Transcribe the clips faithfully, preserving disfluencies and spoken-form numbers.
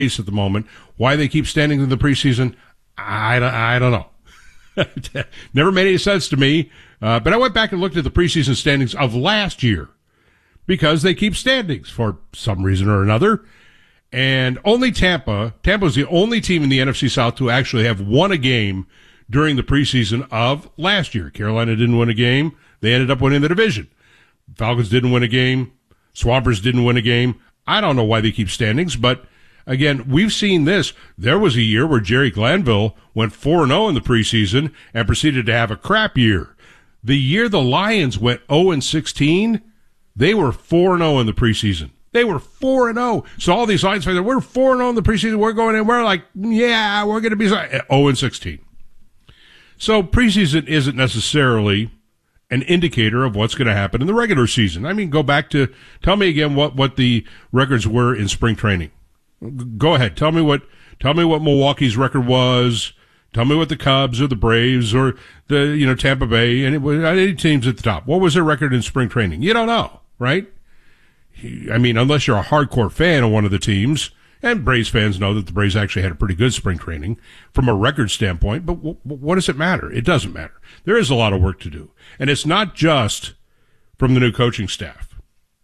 at the moment. Why they keep standing in the preseason, I, I don't know. Never made any sense to me. Uh, but I went back and looked at the preseason standings of last year because they keep standings for some reason or another. And only Tampa, Tampa is the only team in the N F C South to actually have won a game during the preseason of last year. Carolina didn't win a game. They ended up winning the division. Falcons didn't win a game. Swampers didn't win a game. I don't know why they keep standings, but again, we've seen this. There was a year where Jerry Glanville went four and oh in the preseason and proceeded to have a crap year. The year the Lions went oh and sixteen, they were four and oh in the preseason. They were four and oh. So all these Lions fans, we're four and oh in the preseason. We're going in. We're like, yeah, we're going to be oh and sixteen. So preseason isn't necessarily an indicator of what's going to happen in the regular season. I mean, go back to, tell me again what, what the records were in spring training. Go ahead. Tell me what, tell me what Milwaukee's record was. Tell me what the Cubs or the Braves or the, you know, Tampa Bay and it was any teams at the top. What was their record in spring training? You don't know, right? I mean, unless you're a hardcore fan of one of the teams, and Braves fans know that the Braves actually had a pretty good spring training from a record standpoint, but w- what does it matter? It doesn't matter. There is a lot of work to do. And it's not just from the new coaching staff.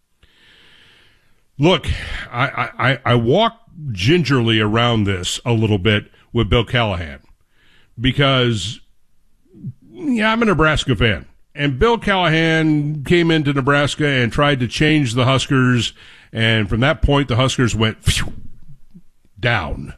Look, I, I, I walk gingerly around this a little bit with Bill Callahan because, yeah, I'm a Nebraska fan. And Bill Callahan came into Nebraska and tried to change the Huskers, and from that point, the Huskers went phew, down.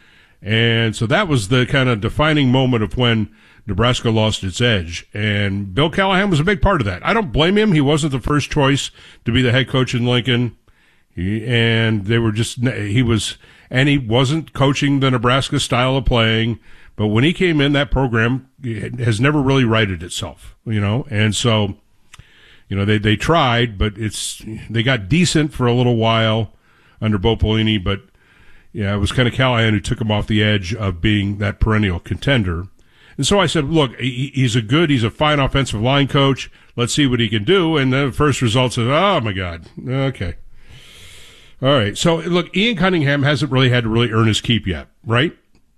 And so that was the kind of defining moment of when Nebraska lost its edge. And Bill Callahan was a big part of that. I don't blame him. He wasn't the first choice to be the head coach in Lincoln. He, and they were just, he was, and he wasn't coaching the Nebraska style of playing. But when he came in, that program has never really righted itself, you know. And so, you know, they, they tried, but it's, they got decent for a little while under Bo Pelini, but yeah, it was kind of Callahan who took him off the edge of being that perennial contender. And so I said, look, he, he's a good, he's a fine offensive line coach. Let's see what he can do. And the first result says, oh my God. Okay. All right. So look, Ian Cunningham hasn't really had to really earn his keep yet, right?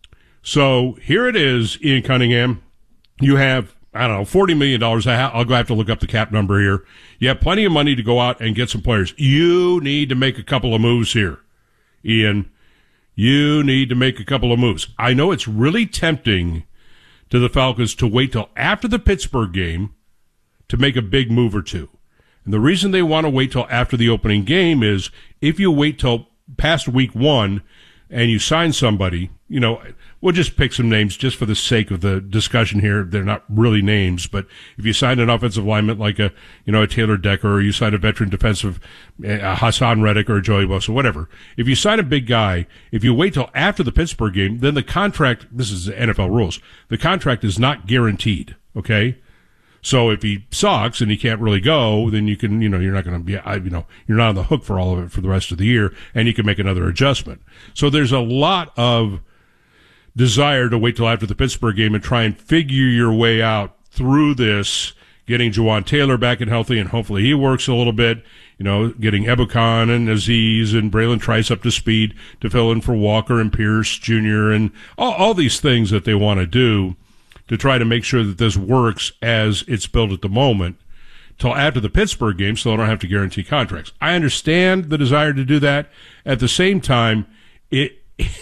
So here it is, Ian Cunningham. You have, I don't know, forty million dollars. I'll go have to look up the cap number here. You have plenty of money to go out and get some players. You need to make a couple of moves here, Ian. You need to make a couple of moves. I know it's really tempting to the Falcons to wait till after the Pittsburgh game to make a big move or two. And the reason they want to wait till after the opening game is if you wait till past week one and you sign somebody, you know, we'll just pick some names just for the sake of the discussion here. They're not really names, but if you sign an offensive lineman like a, you know, a Taylor Decker, or you sign a veteran defensive, uh, Hassan Reddick or Joey Bosa, whatever. If you sign a big guy, if you wait till after the Pittsburgh game, then the contract, this is the N F L rules, the contract is not guaranteed, okay? So if he sucks and he can't really go, then you can, you know, you're not going to be, you know, you're not on the hook for all of it for the rest of the year, and you can make another adjustment. So there's a lot of desire to wait till after the Pittsburgh game and try and figure your way out through this, getting Juwan Taylor back and healthy, and hopefully he works a little bit, you know, getting Ebukam and Aziz and Braylon Trice up to speed to fill in for Walker and Pierce Junior and all, all these things that they want to do to try to make sure that this works as it's built at the moment till after the Pittsburgh game so they don't have to guarantee contracts. I understand the desire to do that. At the same time, it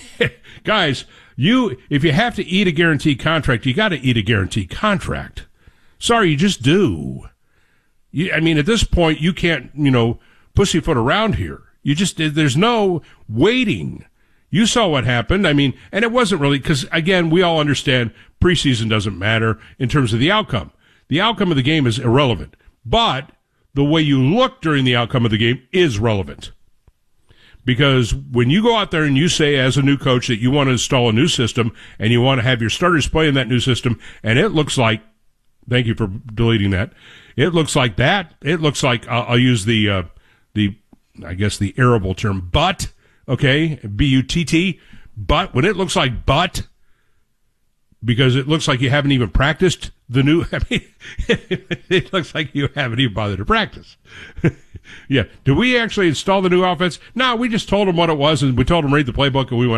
guys, you if you have to eat a guaranteed contract, you got to eat a guaranteed contract. Sorry, you just do. You, I mean, at this point, you can't, you know, pussyfoot around here. You just, there's no waiting. You saw what happened. I mean, and it wasn't really, because, again, we all understand preseason doesn't matter in terms of the outcome. The outcome of the game is irrelevant. But the way you look during the outcome of the game is relevant. Because when you go out there and you say as a new coach that you want to install a new system and you want to have your starters play in that new system, and it looks like, thank you for deleting that, it looks like that, it looks like, I'll, I'll use the, uh, the, I guess the arable term, but, okay, B U T T, but, when it looks like but, because it looks like you haven't even practiced the new. I mean, it looks like you haven't even bothered to practice. Yeah. Did we actually install the new offense? No, we just told them what it was, and we told them read the playbook, and we went